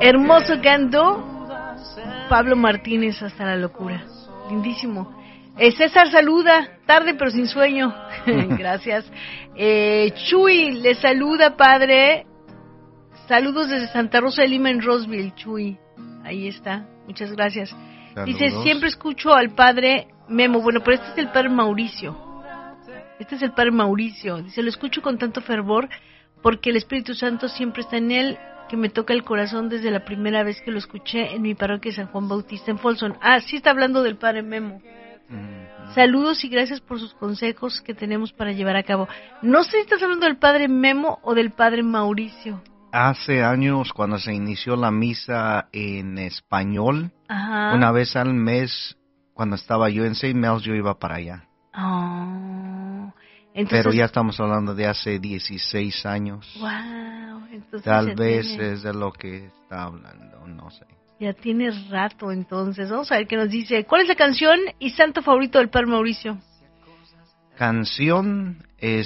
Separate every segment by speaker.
Speaker 1: Hermoso canto, Pablo Martínez, Hasta la locura. Lindísimo. César saluda, tarde pero sin sueño. Gracias. Chuy le saluda, padre. Saludos desde Santa Rosa de Lima en Roseville, Chuy. Ahí está, muchas gracias. Saludos. Dice, siempre escucho al padre Memo. Bueno, pero este es el padre Mauricio. Dice, lo escucho con tanto fervor porque el Espíritu Santo siempre está en él, que me toca el corazón desde la primera vez que lo escuché en mi parroquia de San Juan Bautista en Folsom. Ah, sí está hablando del padre Memo. Saludos y gracias por sus consejos que tenemos para llevar a cabo. No sé si estás hablando del padre Memo o del padre Mauricio.
Speaker 2: Hace años, cuando se inició la misa en español,
Speaker 1: ajá,
Speaker 2: una vez al mes, cuando estaba yo en St. Mel's, yo iba para allá.
Speaker 1: Oh, entonces,
Speaker 2: pero ya estamos hablando de hace 16 años.
Speaker 1: Wow, entonces
Speaker 2: tal vez es de lo que está hablando, no sé.
Speaker 1: Ya tiene rato, entonces. Vamos a ver qué nos dice. ¿Cuál es la canción y santo favorito del padre Mauricio?
Speaker 2: Canción,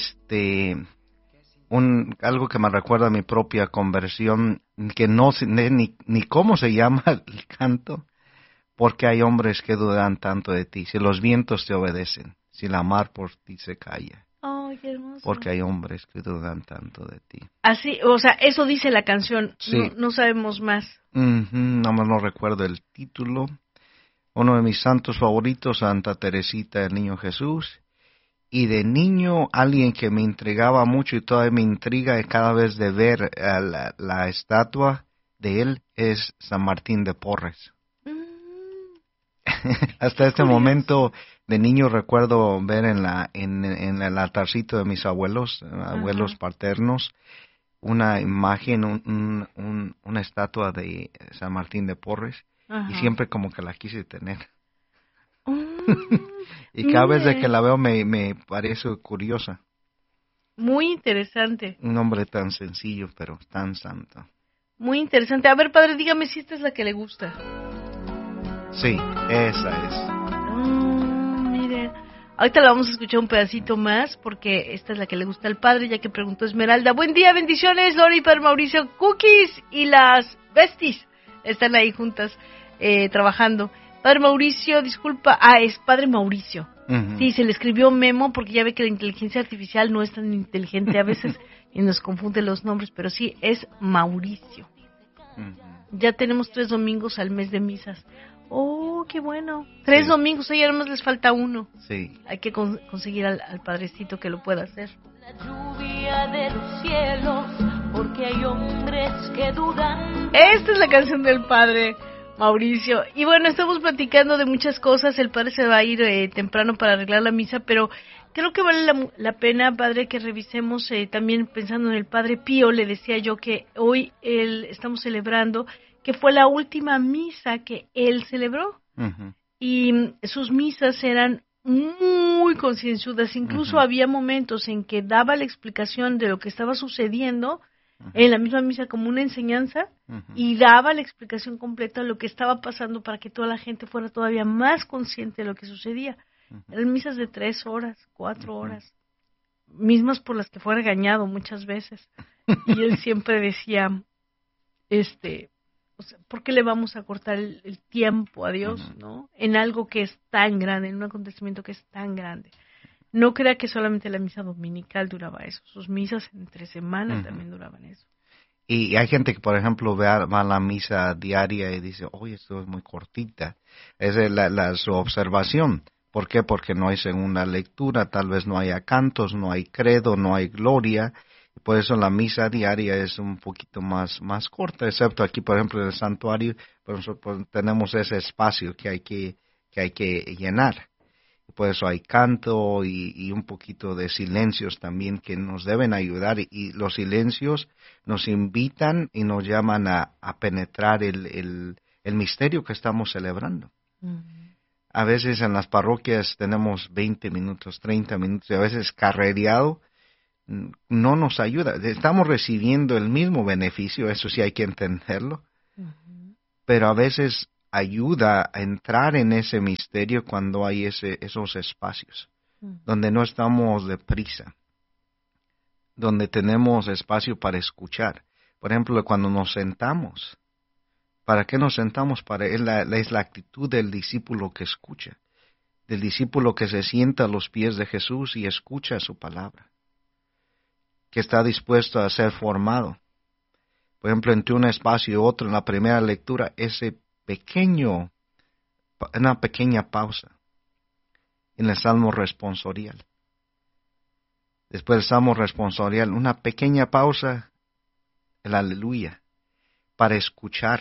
Speaker 2: algo que me recuerda a mi propia conversión, que no sé ni cómo se llama el canto, porque hay hombres que dudan tanto de ti. Si los vientos te obedecen, si la mar por ti se calla.
Speaker 1: Oh, qué hermoso.
Speaker 2: Porque hay hombres que dudan tanto de ti.
Speaker 1: Así, o sea, eso dice la canción.
Speaker 2: Sí.
Speaker 1: No sabemos más.
Speaker 2: No recuerdo el título. Uno de mis santos favoritos, Santa Teresita del Niño Jesús. Y de niño, alguien que me intrigaba mucho y todavía me intriga cada vez de ver la estatua de él, es San Martín de Porres. Hasta este momento, de niño, recuerdo ver en el altarcito de mis abuelos paternos, una imagen, una estatua de San Martín de Porres, y siempre como que la quise tener. Y cada vez que la veo me parece curiosa.
Speaker 1: Muy interesante.
Speaker 2: Un hombre tan sencillo, pero tan santo.
Speaker 1: Muy interesante. A ver, padre, dígame si esta es la que le gusta.
Speaker 2: Sí, esa es.
Speaker 1: Mire, ahorita la vamos a escuchar un pedacito más, porque esta es la que le gusta al padre, ya que preguntó Esmeralda. Buen día, bendiciones, Lori y padre Mauricio. Cookies y las besties están ahí juntas, trabajando. Padre Mauricio, disculpa. Ah, es padre Mauricio. Uh-huh. Sí, se le escribió Memo, porque ya ve que la inteligencia artificial no es tan inteligente a veces y nos confunde los nombres, pero sí, es Mauricio. Uh-huh. Ya tenemos 3 domingos al mes de misas. Oh, qué bueno. 3 domingos, ya nada más les falta uno.
Speaker 2: Sí.
Speaker 1: Hay que conseguir al padrecito que lo pueda hacer.
Speaker 3: La lluvia de los cielos, porque hay hombres que dudan.
Speaker 1: Esta es la canción del padre Mauricio. Y bueno, estamos platicando de muchas cosas. El padre se va a ir temprano para arreglar la misa, pero creo que vale la pena, padre, que revisemos también pensando en el padre Pío. Le decía yo que hoy estamos celebrando que fue la última misa que él celebró. Uh-huh. Y sus misas eran muy concienzudas. Incluso uh-huh. había momentos en que daba la explicación de lo que estaba sucediendo uh-huh. en la misma misa como una enseñanza uh-huh. y daba la explicación completa de lo que estaba pasando para que toda la gente fuera todavía más consciente de lo que sucedía. Uh-huh. Eran misas de 3 horas, 4 uh-huh. horas, mismas por las que fue regañado muchas veces. Y él siempre decía, o sea, ¿por qué le vamos a cortar el tiempo a Dios, uh-huh. ¿no? En algo que es tan grande, en un acontecimiento que es tan grande. No crea que solamente la misa dominical duraba eso. Sus misas entre semana uh-huh. también duraban eso.
Speaker 2: Y hay gente que, por ejemplo, va a la misa diaria y dice, oye, esto es muy cortita. Esa es su observación. ¿Por qué? Porque no hay segunda lectura, tal vez no haya cantos, no hay credo, no hay gloria. Por eso la misa diaria es un poquito más corta, excepto aquí, por ejemplo, en el santuario, pues tenemos ese espacio que hay que llenar. Por eso hay canto y un poquito de silencios también que nos deben ayudar. Y los silencios nos invitan y nos llaman a penetrar el misterio que estamos celebrando. Uh-huh. A veces en las parroquias tenemos 20 minutos, 30 minutos, y a veces carrereado. No nos ayuda. Estamos recibiendo el mismo beneficio, eso sí hay que entenderlo, uh-huh. pero a veces ayuda a entrar en ese misterio cuando hay esos espacios, uh-huh. donde no estamos deprisa, donde tenemos espacio para escuchar. Por ejemplo, cuando nos sentamos, ¿Para qué nos sentamos? Es la actitud del discípulo que escucha, del discípulo que se sienta a los pies de Jesús y escucha su palabra, que está dispuesto a ser formado. Por ejemplo, entre un espacio y otro, en la primera lectura, una pequeña pausa en el Salmo responsorial. Después del Salmo responsorial, una pequeña pausa, el aleluya, para escuchar.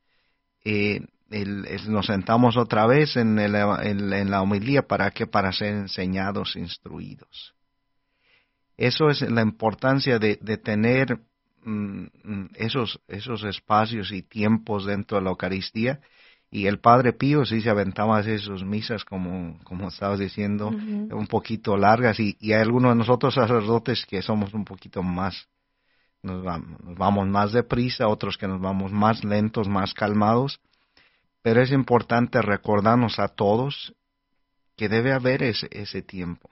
Speaker 2: Nos sentamos otra vez en la homilía, ¿para qué? Para ser enseñados, instruidos. Eso es la importancia de tener esos espacios y tiempos dentro de la Eucaristía. Y el Padre Pío sí se aventaba así sus misas, como estabas diciendo, un poquito largas, y hay algunos de nosotros sacerdotes que somos un poquito más, nos vamos más deprisa, otros que nos vamos más lentos, más calmados, pero es importante recordarnos a todos que debe haber ese tiempo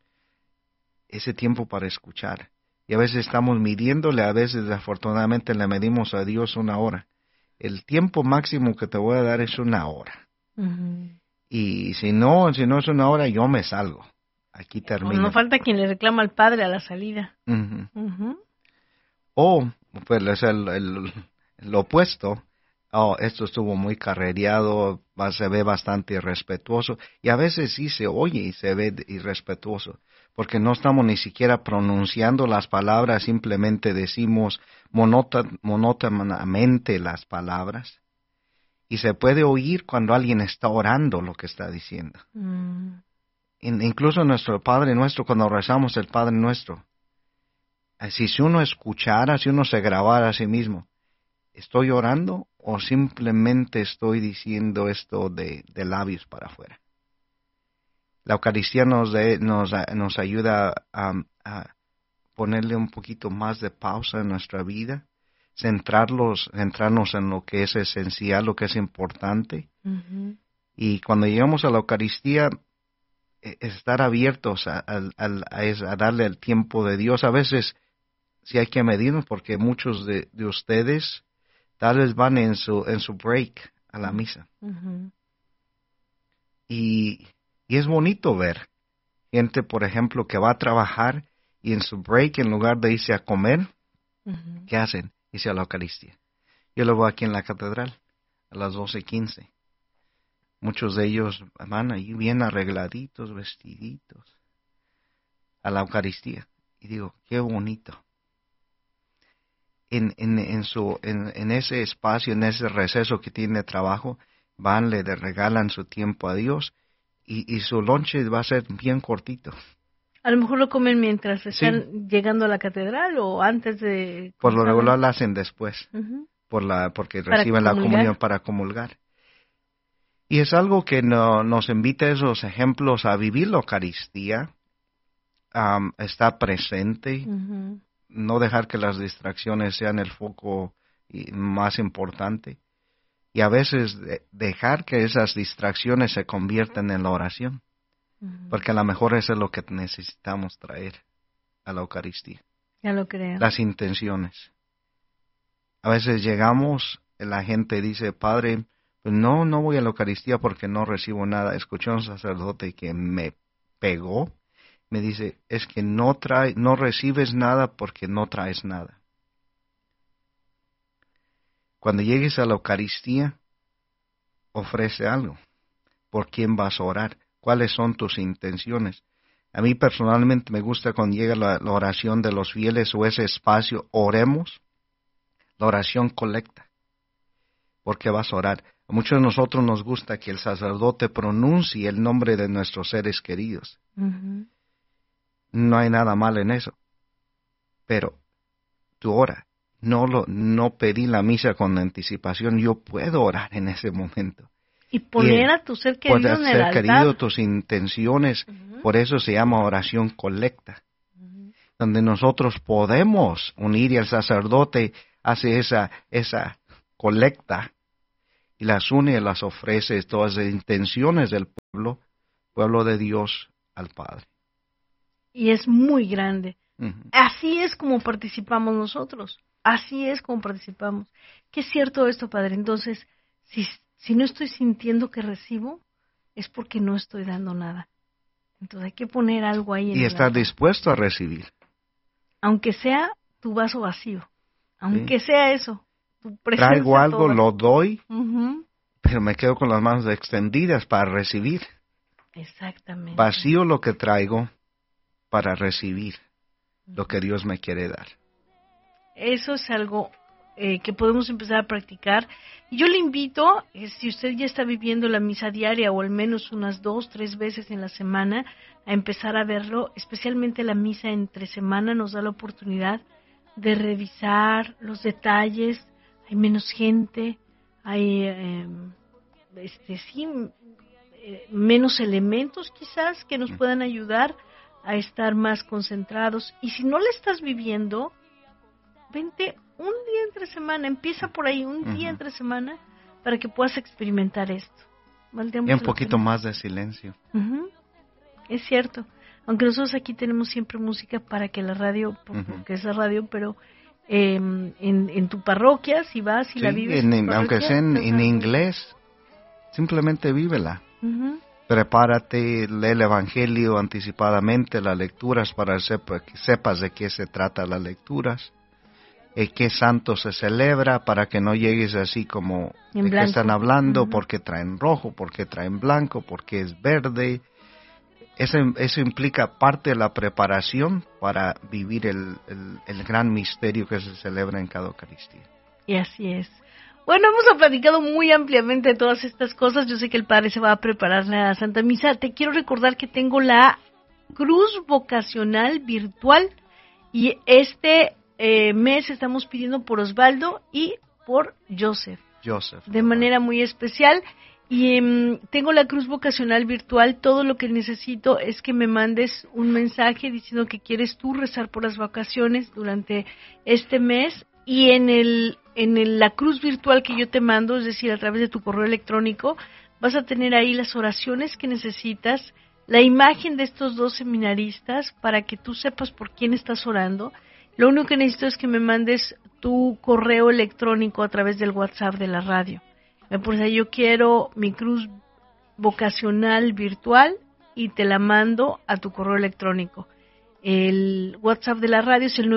Speaker 2: para escuchar. Y a veces estamos midiéndole, a veces desafortunadamente le medimos a Dios 1 hora. El tiempo máximo que te voy a dar es 1 hora. Y si no es 1 hora, yo me salgo. Aquí termino.
Speaker 1: No falta quien le reclama al Padre a la salida.
Speaker 2: O, pues es el opuesto. Esto estuvo muy carrereado, se ve bastante irrespetuoso. Y a veces sí se oye y se ve irrespetuoso, porque no estamos ni siquiera pronunciando las palabras, simplemente decimos monótonamente las palabras. Y se puede oír cuando alguien está orando lo que está diciendo. Incluso nuestro Padre Nuestro, cuando rezamos el Padre Nuestro, si uno escuchara, si uno se grabara a sí mismo, ¿estoy orando o simplemente estoy diciendo esto de labios para afuera? La Eucaristía nos ayuda a ponerle un poquito más de pausa en nuestra vida, centrarnos en lo que es esencial, lo que es importante. Y cuando llegamos a la Eucaristía, estar abiertos a darle el tiempo de Dios. A veces sí hay que medirnos, porque muchos de ustedes tal vez van en su break a la misa. Y es bonito ver gente, por ejemplo, que va a trabajar y en su break, en lugar de irse a comer, ¿qué hacen? Irse a la Eucaristía. Yo lo veo aquí en la catedral, a las 12:15. Muchos de ellos van ahí bien arregladitos, vestiditos, a la Eucaristía. Y digo, qué bonito. En ese espacio, en ese receso que tiene trabajo, le regalan su tiempo a Dios, y su lonche va a ser bien cortito.
Speaker 1: A lo mejor lo comen mientras están llegando a la catedral o antes de...
Speaker 2: Por lo regular lo hacen después, porque reciben la comunión para comulgar. Y es algo que nos invita a esos ejemplos a vivir la Eucaristía, estar presente, no dejar que las distracciones sean el foco más importante, y a veces dejar que esas distracciones se conviertan en la oración, porque a lo mejor eso es lo que necesitamos traer a la Eucaristía.
Speaker 1: Ya lo creo.
Speaker 2: Las intenciones. A veces llegamos, la gente dice, Padre, pues no voy a la Eucaristía porque no recibo nada. Escuché a un sacerdote que me pegó, me dice, es que no recibes nada porque no traes nada. Cuando llegues a la Eucaristía, ofrece algo. ¿Por quién vas a orar? ¿Cuáles son tus intenciones? A mí personalmente me gusta cuando llega la oración de los fieles o ese espacio, oremos, la oración colecta. ¿Por qué vas a orar? A muchos de nosotros nos gusta que el sacerdote pronuncie el nombre de nuestros seres queridos. No hay nada mal en eso. Pero tú ora. No pedí la misa con anticipación. Yo puedo orar en ese momento.
Speaker 1: Y poner a tu ser querido en el altar.
Speaker 2: Querido, tus intenciones. Por eso se llama oración colecta. Donde nosotros podemos unir, y el sacerdote hace esa colecta y las une y las ofrece, todas las intenciones del pueblo de Dios, al Padre.
Speaker 1: Y es muy grande. Así es como participamos nosotros. Así es como participamos. ¿Qué es cierto esto, Padre? Entonces, si no estoy sintiendo que recibo, es porque no estoy dando nada. Entonces hay que poner algo ahí.
Speaker 2: Y estar dispuesto a recibir.
Speaker 1: Aunque sea tu vaso vacío, aunque
Speaker 2: Sí.
Speaker 1: sea eso. Tu presencia
Speaker 2: Traigo algo,
Speaker 1: toda.
Speaker 2: lo doy,
Speaker 1: Uh-huh.
Speaker 2: pero me quedo con las manos extendidas para recibir.
Speaker 1: Exactamente.
Speaker 2: Vacío lo que traigo para recibir lo que Dios me quiere dar.
Speaker 1: Eso es algo que podemos empezar a practicar. Y yo le invito, si usted ya está viviendo la misa diaria o al menos unas 2-3 veces en la semana, a empezar a verlo, especialmente la misa entre semana nos da la oportunidad de revisar los detalles. Hay menos gente, hay menos elementos quizás que nos puedan ayudar a estar más concentrados. Y si no le estás viviendo, vente un día entre semana, empieza por ahí un día entre semana para que puedas experimentar esto.
Speaker 2: Y un poquito más de silencio.
Speaker 1: Es cierto, aunque nosotros aquí tenemos siempre música para que la radio, porque es la radio, pero en tu parroquia, si vas y la vives,
Speaker 2: aunque sea en inglés, simplemente vívela. Prepárate, lee el Evangelio anticipadamente, las lecturas para que sepas de qué se trata las lecturas. Qué santo se celebra, para que no llegues así como de qué están hablando, porque traen rojo, porque traen blanco, porque es verde. Eso implica parte de la preparación para vivir el gran misterio que se celebra en cada Eucaristía.
Speaker 1: Y así es. Bueno, hemos platicado muy ampliamente de todas estas cosas. Yo sé que el Padre se va a preparar la Santa Misa. Te quiero recordar que tengo la Cruz Vocacional Virtual y este mes estamos pidiendo por Osvaldo y por Joseph. De manera muy especial. Y tengo la Cruz Vocacional Virtual. Todo lo que necesito es que me mandes un mensaje diciendo que quieres tú rezar por las vacaciones durante este mes. Y en la cruz virtual que yo te mando, es decir, a través de tu correo electrónico, vas a tener ahí las oraciones que necesitas, la imagen de estos 2 seminaristas para que tú sepas por quién estás orando. Lo único que necesito es que me mandes tu correo electrónico a través del WhatsApp de la radio. Me pones ahí, yo quiero mi cruz vocacional virtual y te la mando a tu correo electrónico. El WhatsApp de la radio es el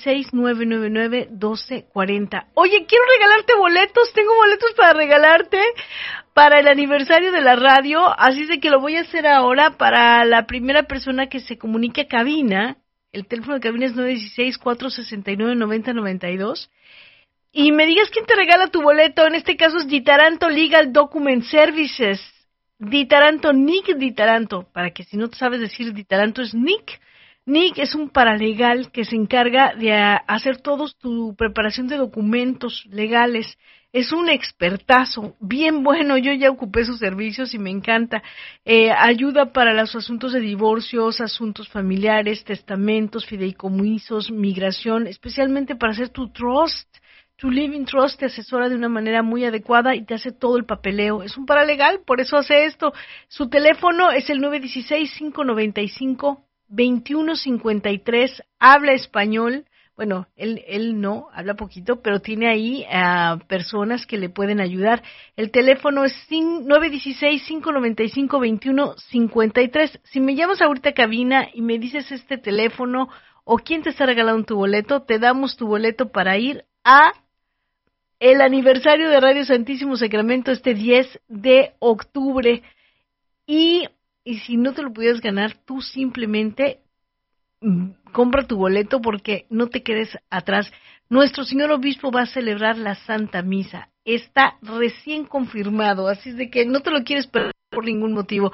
Speaker 1: 916-999-1240. Oye, quiero regalarte boletos, tengo boletos para regalarte para el aniversario de la radio, así de que lo voy a hacer ahora para la primera persona que se comunique a cabina. El teléfono de cabina es 916-469-9092. Y me digas quién te regala tu boleto. En este caso es Ditaranto Legal Document Services. Ditaranto, Nick Ditaranto. Para que si no te sabes decir Ditaranto es Nick. Nick es un paralegal que se encarga de hacer todos tu preparación de documentos legales. Es un expertazo, bien bueno. Yo ya ocupé sus servicios y me encanta. Ayuda para los asuntos de divorcios, asuntos familiares, testamentos, fideicomisos, migración, especialmente para hacer tu trust. Tu Living Trust te asesora de una manera muy adecuada y te hace todo el papeleo. Es un paralegal, por eso hace esto. Su teléfono es el 916-595-2153. Habla español. Bueno, él no, habla poquito, pero tiene ahí a personas que le pueden ayudar. El teléfono es 916-595-2153. Si me llamas ahorita a cabina y me dices este teléfono o quién te está regalando tu boleto, te damos tu boleto para ir a el aniversario de Radio Santísimo Sacramento este 10 de octubre. Y si no te lo pudieras ganar, tú simplemente compra tu boleto porque no te quedes atrás. Nuestro señor obispo va a celebrar la Santa Misa. Está recién confirmado, así es de que no te lo quieres perder por ningún motivo.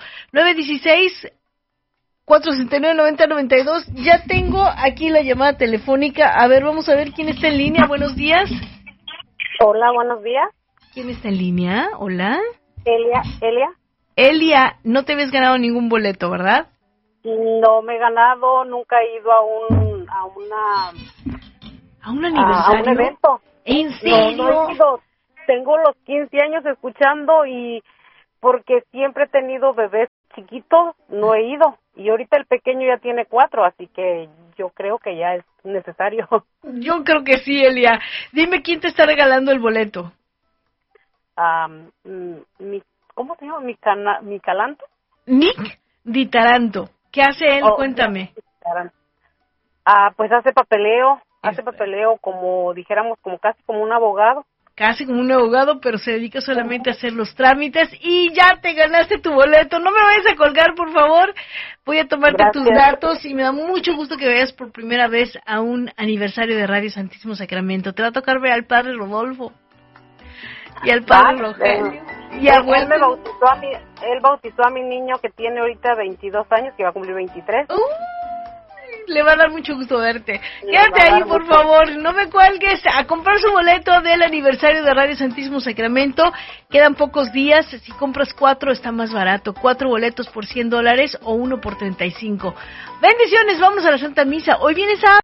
Speaker 1: 916-469-9092. Ya tengo aquí la llamada telefónica. A ver, vamos a ver quién está en línea. Buenos días.
Speaker 4: Hola, buenos días.
Speaker 1: ¿Quién está en línea? Hola.
Speaker 4: Elia.
Speaker 1: Elia, no te habías ganado ningún boleto, ¿verdad?
Speaker 4: No me he ganado, nunca he ido a un
Speaker 1: aniversario.
Speaker 4: A un evento.
Speaker 1: ¿En serio?
Speaker 4: No he ido. Tengo los 15 años escuchando y porque siempre he tenido bebés chiquitos, no he ido. Y ahorita el pequeño ya tiene 4, así que yo creo que ya es necesario.
Speaker 1: Yo creo que sí, Elia. Dime quién te está regalando el boleto.
Speaker 4: ¿Cómo se llama? Mi Calanto.
Speaker 1: Nick Di Taranto. ¿Qué hace él? Cuéntame.
Speaker 4: Pues hace papeleo como dijéramos, como casi como un abogado.
Speaker 1: Casi como un abogado, pero se dedica solamente a hacer los trámites y ya te ganaste tu boleto. No me vayas a colgar, por favor. Voy a tomarte tus datos y me da mucho gusto que vayas por primera vez a un aniversario de Radio Santísimo Sacramento. Te va a tocar ver al padre Rodolfo y al padre Rogelio. Y
Speaker 4: él bautizó a mi niño que tiene ahorita 22 años, que va a cumplir 23.
Speaker 1: Le va a dar mucho gusto verte. Quédate ahí, por favor, no me cuelgues. A comprar su boleto del aniversario de Radio Santísimo Sacramento. Quedan pocos días. Si compras 4 está más barato. 4 boletos por $100 o 1 por 35. Bendiciones, vamos a la Santa Misa. Hoy vienes a...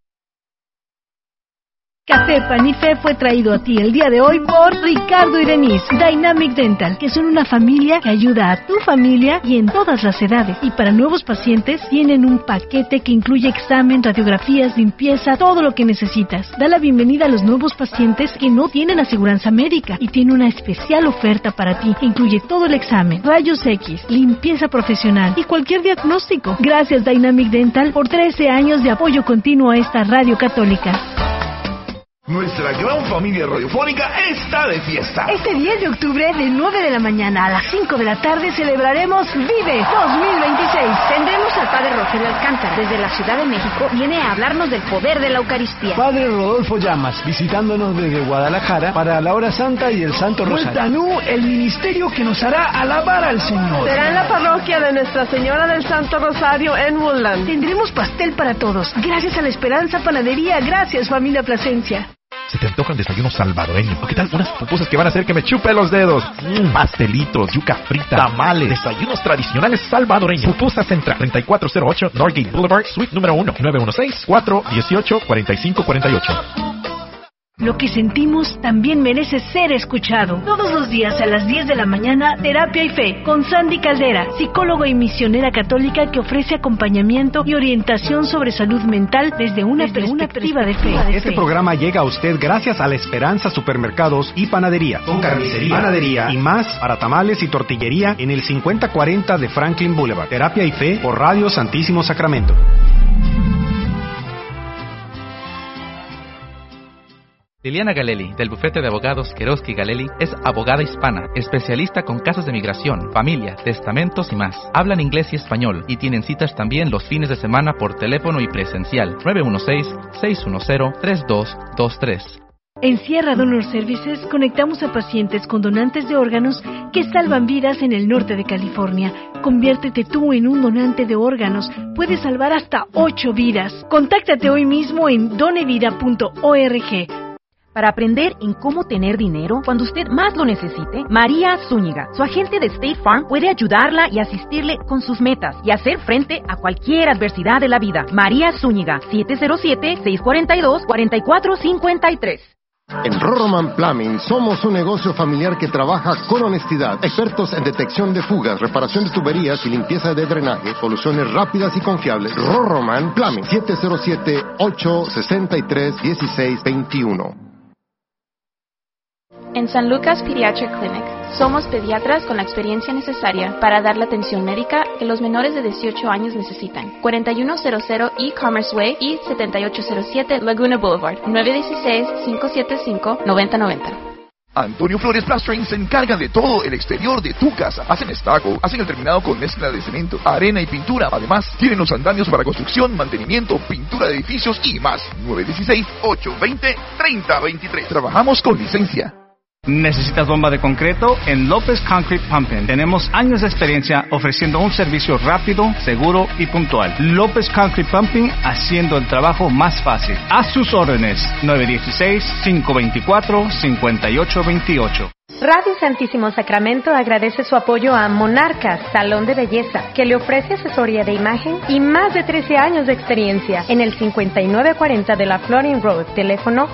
Speaker 1: Café Pan y Fe fue traído a ti el día de hoy por Ricardo y Denise, Dynamic Dental, que son una familia que ayuda a tu familia y en todas las edades. Y para nuevos pacientes tienen un paquete que incluye examen, radiografías, limpieza, todo lo que necesitas. Da la bienvenida a los nuevos pacientes que no tienen aseguranza médica y tiene una especial oferta para ti que incluye todo el examen, rayos X, limpieza profesional y cualquier diagnóstico. Gracias Dynamic Dental por 13 años de apoyo continuo a esta radio católica.
Speaker 5: Nuestra gran familia radiofónica está de fiesta.
Speaker 1: Este 10 de octubre, de 9 de la mañana a las 5 de la tarde, celebraremos Vive 2026.
Speaker 6: Tendremos al Padre Rogelio Alcántara. Desde la Ciudad de México viene a hablarnos del poder de la Eucaristía.
Speaker 7: Padre Rodolfo Llamas, visitándonos desde Guadalajara para la Hora Santa y el Santo Rosario.
Speaker 8: Tanú, el ministerio que nos hará alabar al Señor.
Speaker 9: Será en la parroquia de Nuestra Señora del Santo Rosario en Woodland.
Speaker 1: Tendremos pastel para todos. Gracias a la Esperanza Panadería. Gracias, familia Plasencia.
Speaker 10: ¿Se te antojan desayunos salvadoreños? ¿O qué tal unas pupusas que van a hacer que me chupe los dedos? Pastelitos, yuca frita, tamales, desayunos tradicionales salvadoreños. Pupusa Central, 3408 Norgate Boulevard, Suite número 1, 916-418-4548.
Speaker 1: Lo que sentimos también merece ser escuchado. Todos los días a las 10 de la mañana, Terapia y Fe, con Sandy Caldera, psicóloga y misionera católica que ofrece acompañamiento y orientación sobre salud mental desde una perspectiva de fe.
Speaker 11: Este programa llega a usted gracias a La Esperanza Supermercados y Panadería, con carnicería, panadería y más para tamales y tortillería en el 5040 de Franklin Boulevard. Terapia y Fe por Radio Santísimo Sacramento.
Speaker 12: Liliana Galelli, del bufete de abogados Queroski Galelli, es abogada hispana, especialista con casos de migración, familia, testamentos y más. Hablan inglés y español y tienen citas también los fines de semana por teléfono y presencial. 916-610-3223.
Speaker 1: En Sierra Donor Services conectamos a pacientes con donantes de órganos que salvan vidas en el norte de California. Conviértete tú en un donante de órganos. Puedes salvar hasta 8 vidas. Contáctate hoy mismo en donevida.org.
Speaker 6: Para aprender en cómo tener dinero cuando usted más lo necesite, María Zúñiga, su agente de State Farm, puede ayudarla y asistirle con sus metas y hacer frente a cualquier adversidad de la vida. María Zúñiga, 707-642-4453.
Speaker 13: En Rorroman Plumbing somos un negocio familiar que trabaja con honestidad. Expertos en detección de fugas, reparación de tuberías y limpieza de drenaje. Soluciones rápidas y confiables. Rorroman Plumbing, 707-863-1621.
Speaker 14: En San Lucas Pediatric Clinic, somos pediatras con la experiencia necesaria para dar la atención médica que los menores de 18 años necesitan. 4100 E-Commerce Way y 7807 Laguna Boulevard, 916-575-9090.
Speaker 5: Antonio Flores Plastering se encarga de todo el exterior de tu casa. Hacen estaco, hacen el terminado con mezcla de cemento, arena y pintura. Además, tienen los andamios para construcción, mantenimiento, pintura de edificios y más. 916-820-3023. Trabajamos con licencia.
Speaker 15: ¿Necesitas bomba de concreto? En López Concrete Pumping tenemos años de experiencia ofreciendo un servicio rápido, seguro y puntual. López Concrete Pumping, haciendo el trabajo más fácil. A sus órdenes, 916-524-5828.
Speaker 16: Radio Santísimo Sacramento agradece su apoyo a Monarcas, Salón de Belleza, que le ofrece asesoría de imagen y más de 13 años de experiencia en el 5940 de la Florin Road, teléfono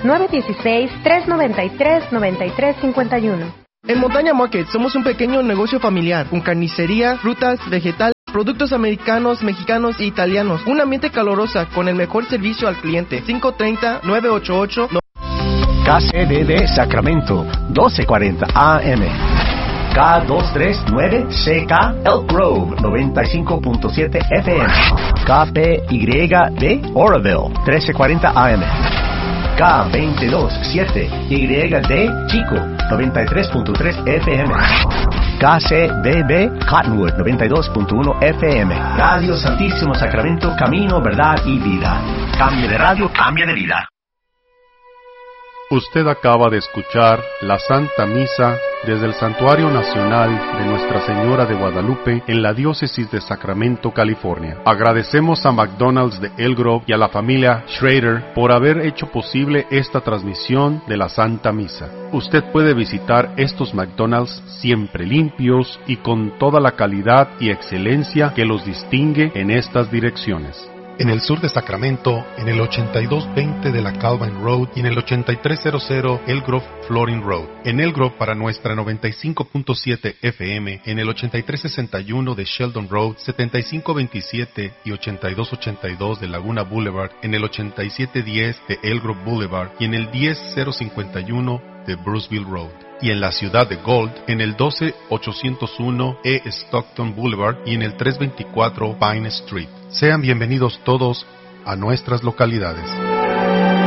Speaker 16: 916-393-9351.
Speaker 17: En Montaña Market somos un pequeño negocio familiar con carnicería, frutas, vegetales productos americanos, mexicanos e italianos. Un ambiente calurosa con el mejor servicio al cliente. 530-988.
Speaker 11: KCDD Sacramento, 1240 AM. K239CK Elk Grove, 95.7 FM. KPYD Oroville, 1340 AM. K227YD Chico, 93.3 FM. KCDB Cottonwood, 92.1 FM. Radio Santísimo Sacramento, camino, verdad y vida. Cambia de radio, cambia de vida.
Speaker 18: Usted acaba de escuchar la Santa Misa desde el Santuario Nacional de Nuestra Señora de Guadalupe en la Diócesis de Sacramento, California. Agradecemos a McDonald's de Elk Grove y a la familia Schrader por haber hecho posible esta transmisión de la Santa Misa. Usted puede visitar estos McDonald's siempre limpios y con toda la calidad y excelencia que los distingue en estas direcciones.
Speaker 19: En el sur de Sacramento, en el 8220 de la Calvin Road y en el 8300 Elk Grove Flooring Road. En Elk Grove para nuestra 95.7 FM, en el 8361 de Sheldon Road, 7527 y 8282 de Laguna Boulevard, en el 8710 de Elk Grove Boulevard y en el 10051 de Bruceville Road. Y en la ciudad de Gold, en el 12801 E Stockton Boulevard y en el 324 Pine Street. Sean bienvenidos todos a nuestras localidades.